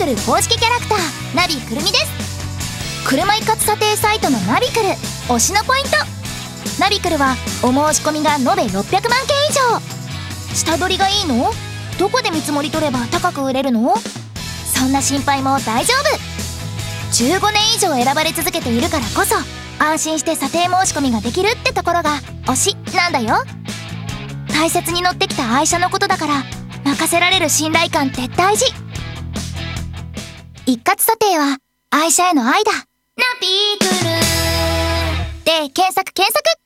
クル公式キャラクターナビくるみです。車一括査定サイトのナビクル推しのポイント。ナビクルはお申し込みが延べ600万件以上。下取りがいいの？どこで見積もり取れば高く売れるの？そんな心配も大丈夫。15年以上選ばれ続けているからこそ安心して査定申し込みができるってところが推しなんだよ。大切に乗ってきた愛車のことだから任せられる信頼感って大事。一括査定は愛車への愛だ。ナビクルで検索